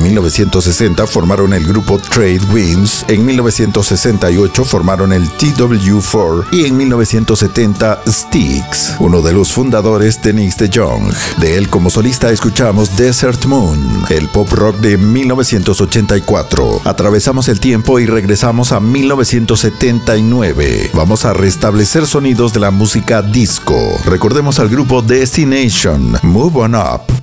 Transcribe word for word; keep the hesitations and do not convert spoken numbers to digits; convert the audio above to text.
mil novecientos sesenta formaron el grupo Trade Winds, en mil novecientos sesenta y ocho formaron el T W cuatro y en mil novecientos setenta Styx, uno de los fundadores de Nix de Jong. De él como solista escuchamos Desert Moon, el pop rock de mil novecientos ochenta y cuatro. Atravesamos el tiempo y regresamos a mil novecientos setenta y nueve. Vamos a restablecer sonidos de la música disco. Recordemos al grupo Destination, Move On Up.